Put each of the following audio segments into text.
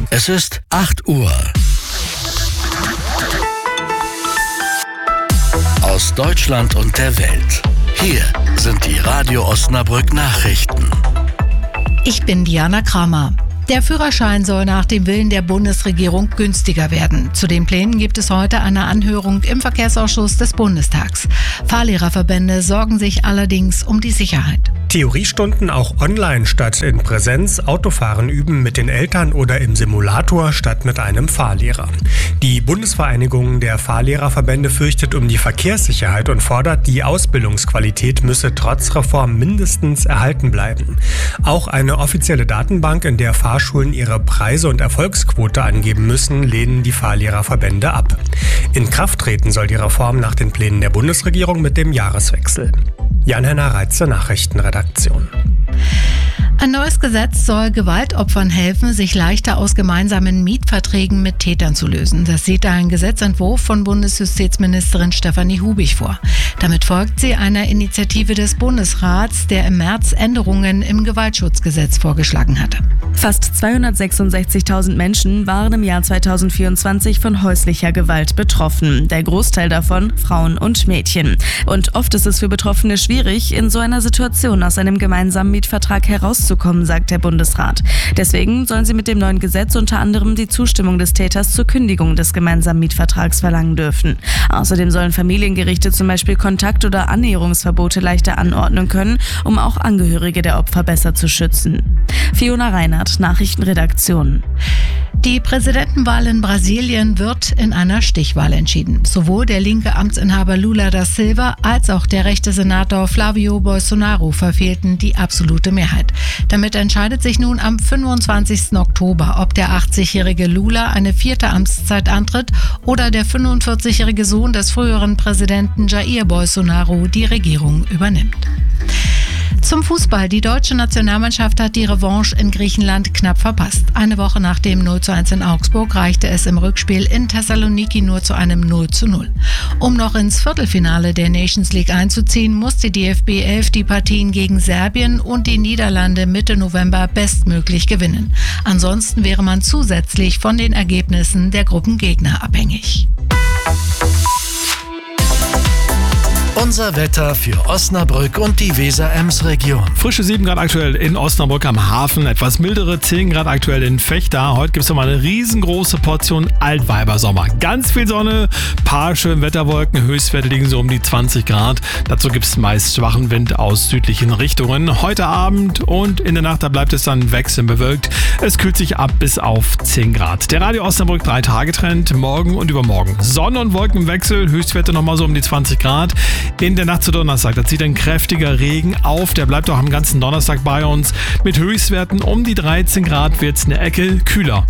Es ist 8 Uhr. Aus Deutschland und der Welt. Hier sind die Radio Osnabrück Nachrichten. Ich bin Diana Kramer. Der Führerschein soll nach dem Willen der Bundesregierung günstiger werden. Zu den Plänen gibt es heute eine Anhörung im Verkehrsausschuss des Bundestags. Fahrlehrerverbände sorgen sich allerdings um die Sicherheit. Theoriestunden auch online statt in Präsenz, Autofahren üben mit den Eltern oder im Simulator statt mit einem Fahrlehrer. Die Bundesvereinigung der Fahrlehrerverbände fürchtet um die Verkehrssicherheit und fordert, die Ausbildungsqualität müsse trotz Reform mindestens erhalten bleiben. Auch eine offizielle Datenbank, in der Fahrschulen ihre Preise und Erfolgsquote angeben müssen, lehnen die Fahrlehrerverbände ab. In Kraft treten soll die Reform nach den Plänen der Bundesregierung mit dem Jahreswechsel. Jan-Henner Reitze, Nachrichtenredaktion. Ein neues Gesetz soll Gewaltopfern helfen, sich leichter aus gemeinsamen Mietverträgen mit Tätern zu lösen. Das sieht ein Gesetzentwurf von Bundesjustizministerin Stefanie Hubig vor. Damit folgt sie einer Initiative des Bundesrats, der im März Änderungen im Gewaltschutzgesetz vorgeschlagen hatte. Fast 266.000 Menschen waren im Jahr 2024 von häuslicher Gewalt betroffen. Der Großteil davon Frauen und Mädchen. Und oft ist es für Betroffene schwierig, in so einer Situation aus einem gemeinsamen Mietvertrag herauszukommen, sagt der Bundesrat. Deswegen sollen sie mit dem neuen Gesetz unter anderem die Zustimmung des Täters zur Kündigung des gemeinsamen Mietvertrags verlangen dürfen. Außerdem sollen Familiengerichte zum Beispiel Kontakt- oder Annäherungsverbote leichter anordnen können, um auch Angehörige der Opfer besser zu schützen. Fiona Reinhardt, Nachrichtenredaktion. Die Präsidentenwahl in Brasilien wird in einer Stichwahl entschieden. Sowohl der linke Amtsinhaber Lula da Silva als auch der rechte Senator Flavio Bolsonaro verfehlten die absolute Mehrheit. Damit entscheidet sich nun am 25. Oktober, ob der 80-jährige Lula eine 4. Amtszeit antritt oder der 45-jährige Sohn des früheren Präsidenten Jair Bolsonaro die Regierung übernimmt. Zum Fußball. Die deutsche Nationalmannschaft hat die Revanche in Griechenland knapp verpasst. Eine Woche nach dem 0:1 in Augsburg reichte es im Rückspiel in Thessaloniki nur zu einem 0:0. Um noch ins Viertelfinale der Nations League einzuziehen, muss die DFB 11 die Partien gegen Serbien und die Niederlande Mitte November bestmöglich gewinnen. Ansonsten wäre man zusätzlich von den Ergebnissen der Gruppengegner abhängig. Unser Wetter für Osnabrück und die Weser-Ems-Region. Frische 7 Grad aktuell in Osnabrück am Hafen, etwas mildere 10 Grad aktuell in Vechta. Heute gibt es nochmal eine riesengroße Portion Altweibersommer. Ganz viel Sonne, paar schöne Wetterwolken, Höchstwerte liegen so um die 20 Grad. Dazu gibt es meist schwachen Wind aus südlichen Richtungen. Heute Abend und in der Nacht, da bleibt es dann wechselnd bewölkt. Es kühlt sich ab bis auf 10 Grad. Der Radio Osnabrück 3-Tage-Trend, morgen und übermorgen. Sonne- und Wolkenwechsel, Höchstwerte nochmal so um die 20 Grad. In der Nacht zu Donnerstag, da zieht ein kräftiger Regen auf. Der bleibt auch am ganzen Donnerstag bei uns. Mit Höchstwerten um die 13 Grad wird es eine Ecke kühler.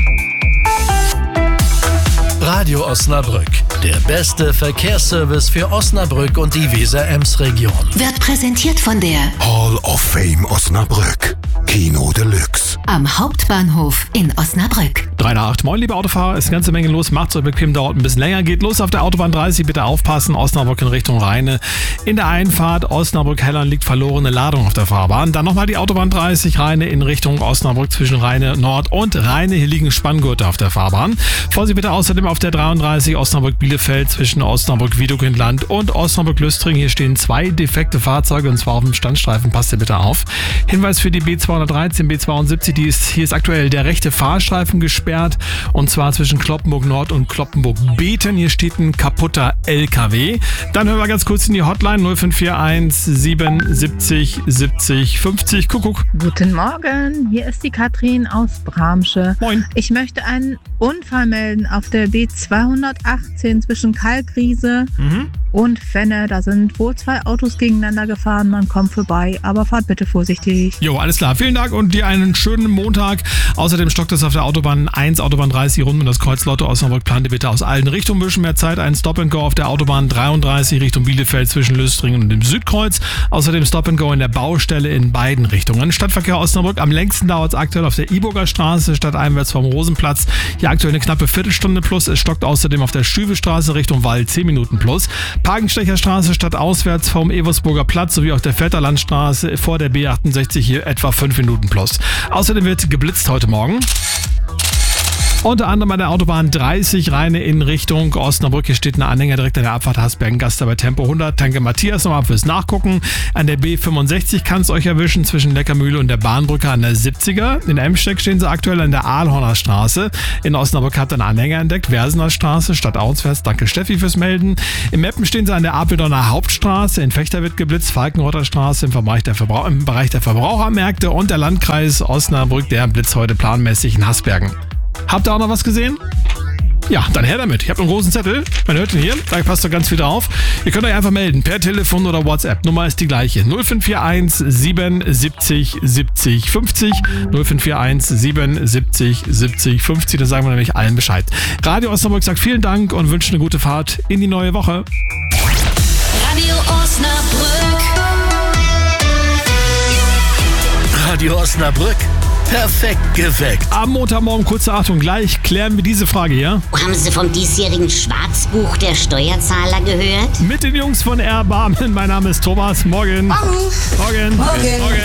Radio Osnabrück, der beste Verkehrsservice für Osnabrück und die Weser-Ems-Region. Wird präsentiert von der Hall of Fame Osnabrück. Kino Deluxe. am Hauptbahnhof in Osnabrück. 3 nach 8. Moin, liebe Autofahrer, ist eine ganze Menge los. Macht's euch bequem, dauert ein bisschen länger. Geht los auf der Autobahn 30, bitte aufpassen. Osnabrück in Richtung Rheine. In der Einfahrt Osnabrück-Hellern liegt verlorene Ladung auf der Fahrbahn. Dann nochmal die Autobahn 30, Rheine in Richtung Osnabrück zwischen Rheine Nord und Rheine. Hier liegen Spanngurte auf der Fahrbahn. Vorsicht bitte außerdem auf der 33 Osnabrück-Bielefeld zwischen Osnabrück-Wiedekindland und Osnabrück-Lüstring. Hier stehen 2 defekte Fahrzeuge und zwar auf dem Standstreifen. Passt ihr bitte auf. Hinweis für die B213, B72, hier ist aktuell der rechte Fahrstreifen gesperrt und zwar zwischen Cloppenburg Nord und Cloppenburg Beten. Hier steht ein kaputter LKW. Dann hören wir ganz kurz in die Hotline 0541 77 70 50. Kuckuck. Guten Morgen, hier ist die Katrin aus Bramsche. Moin. Ich möchte einen Unfall melden auf der B218 zwischen Kalkriese und Fenne. Da sind wohl 2 Autos gegeneinander gefahren. Man kommt vorbei, aber fahrt bitte vorsichtig. Jo, alles klar. Vielen Dank und dir einen schönen Montag. Außerdem stockt es auf der Autobahn 1, Autobahn 30 rund um das Kreuz Lotte Osnabrück. Plant ihr bitte aus allen Richtungen ein bisschen mehr Zeit. Ein Stop-and-Go auf der Autobahn 33 Richtung Bielefeld zwischen Lüstringen und dem Südkreuz. Außerdem Stop-and-Go in der Baustelle in beiden Richtungen. Stadtverkehr Osnabrück. Am längsten dauert es aktuell auf der Iburger Straße, stadteinwärts vom Rosenplatz. Hier aktuell eine knappe Viertelstunde plus. Es stockt außerdem auf der Stüwestraße Richtung Wall 10 Minuten plus. Parkenstecherstraße stadtauswärts vom Eversburger Platz sowie auch der Vetterlandstraße vor der B68 hier etwa 5 Minuten plus. Außerdem wird geblitzt heute Morgen. Unter anderem an der Autobahn 30 Rheine in Richtung Osnabrück. Hier steht ein Anhänger direkt an der Abfahrt Hasbergen-Gaster bei Tempo 100. Danke Matthias nochmal fürs Nachgucken. An der B65 kann es euch erwischen zwischen Leckermühle und der Bahnbrücke an der 70er. In Emsteck stehen sie aktuell an der Aalhorner Straße. In Osnabrück habt ihr einen Anhänger entdeckt. Versener Straße statt auswärts. Danke Steffi fürs Melden. In Meppen stehen sie an der Apeldoorner Hauptstraße. In Fechter wird geblitzt. Falkenrotter Straße im Bereich der Verbrauchermärkte. Und der Landkreis Osnabrück, der blitzt heute planmäßig in Hasbergen. Habt ihr auch noch was gesehen? Ja, dann her damit. Ich habe einen großen Zettel. Man hört ihn hier. Da passt doch ganz viel drauf. Ihr könnt euch einfach melden. Per Telefon oder WhatsApp. Nummer ist die gleiche. 0541 77 70 50. 0541 77 70 50. Da sagen wir nämlich allen Bescheid. Radio Osnabrück sagt vielen Dank und wünscht eine gute Fahrt in die neue Woche. Radio Osnabrück. Radio Osnabrück. Perfekt geweckt. Am Montagmorgen, kurze Achtung, gleich klären wir diese Frage hier. Haben Sie vom diesjährigen Schwarzbuch der Steuerzahler gehört? Mit den Jungs von Erbarmen. Mein Name ist Thomas. Morgen. Morgen. Morgen.